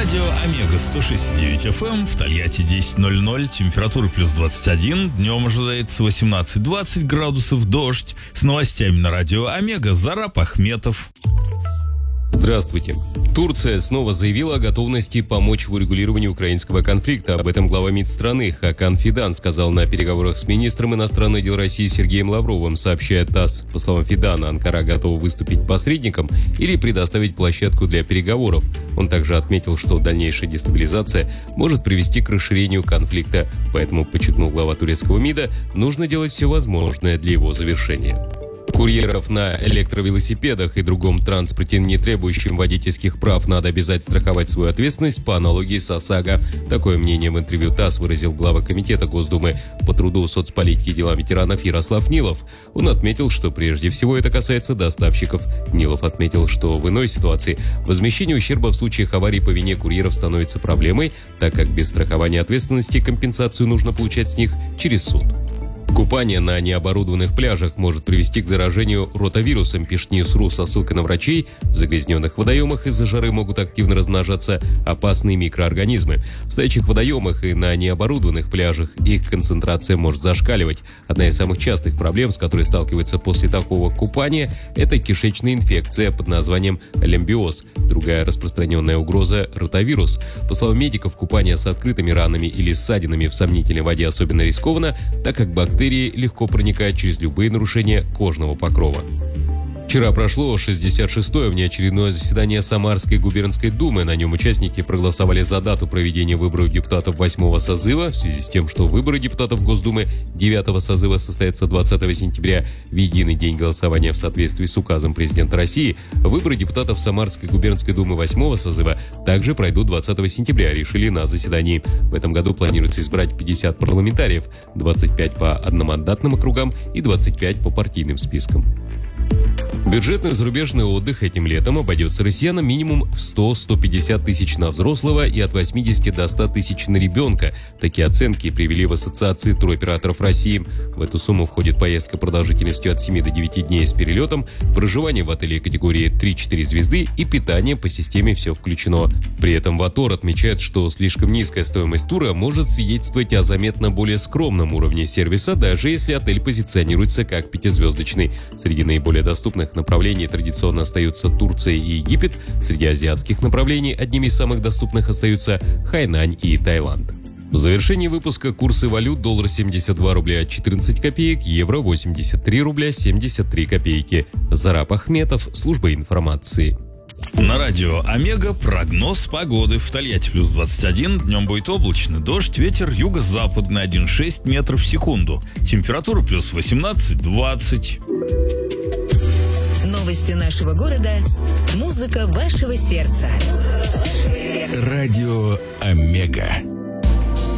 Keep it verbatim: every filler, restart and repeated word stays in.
Радио Омега сто шесть и девять эф эм, в Тольятти десять ноль ноль, температура плюс двадцать один, днем ожидается восемнадцать-двадцать градусов, дождь. С новостями на Радио Омега Зарап Ахметов. Здравствуйте. Турция снова заявила о готовности помочь в урегулировании украинского конфликта. Об этом глава МИД страны Хакан Фидан сказал на переговорах с министром иностранных дел России Сергеем Лавровым, сообщает ТАСС. По словам Фидана, Анкара готова выступить посредником или предоставить площадку для переговоров. Он также отметил, что дальнейшая дестабилизация может привести к расширению конфликта. Поэтому, подчеркнул глава турецкого МИДа, нужно делать все возможное для его завершения. Курьеров на электровелосипедах и другом транспорте, не требующем водительских прав, надо обязать страховать свою ответственность по аналогии с ОСАГО. Такое мнение в интервью ТАСС выразил глава Комитета Госдумы по труду, соцполитике и делам ветеранов Ярослав Нилов. Он отметил, что прежде всего это касается доставщиков. Нилов отметил, что в иной ситуации возмещение ущерба в случаях аварий по вине курьеров становится проблемой, так как без страхования ответственности компенсацию нужно получать с них через суд. Купание на необорудованных пляжах может привести к заражению ротавирусом, пишет Ньюс.ру со ссылкой на врачей. В загрязненных водоемах из-за жары могут активно размножаться опасные микроорганизмы. В стоячих водоемах и на необорудованных пляжах их концентрация может зашкаливать. Одна из самых частых проблем, с которой сталкиваются после такого купания, это кишечная инфекция под названием лембиоз. Другая распространенная угроза – ротавирус. По словам медиков, купание с открытыми ранами или ссадинами в сомнительной воде особенно рискованно, так как бактерии легко проникают через любые нарушения кожного покрова. Вчера прошло шестьдесят шестое внеочередное заседание Самарской губернской думы. На нем участники проголосовали за дату проведения выборов депутатов восьмого созыва. В связи с тем, что выборы депутатов Госдумы девятого созыва состоятся двадцатого сентября в единый день голосования в соответствии с указом президента России, выборы депутатов Самарской губернской думы восьмого созыва также пройдут двадцатого сентября, решили на заседании. В этом году планируется избрать пятьдесят парламентариев, двадцать пять по одномандатным округам и двадцать пять по партийным спискам. Бюджетный зарубежный отдых этим летом обойдется россиянам минимум в сто - сто пятьдесят тысяч на взрослого и от восьмидесяти до ста тысяч на ребенка. Такие оценки привели в Ассоциации туроператоров России. В эту сумму входит поездка продолжительностью от семи до девяти дней с перелетом, проживание в отеле категории три-четыре звезды и питание по системе «Все включено». При этом ВАТОР отмечает, что слишком низкая стоимость тура может свидетельствовать о заметно более скромном уровне сервиса, даже если отель позиционируется как пятизвездочный. Среди наиболее доступных направлений традиционно остаются Турция и Египет. Среди азиатских направлений одними из самых доступных остаются Хайнань и Таиланд. В завершении выпуска курсы валют: доллар семьдесят два рубля четырнадцать копеек, евро восемьдесят три рубля семьдесят три копейки. Зарап Ахметов, служба информации. На радио Омега прогноз погоды. В Тольятти плюс двадцать один, днем будет облачно, дождь, ветер юго-западный один и шесть метров в секунду. Температура плюс восемнадцать-двадцать. Новости нашего города, музыка вашего сердца. Радио Омега.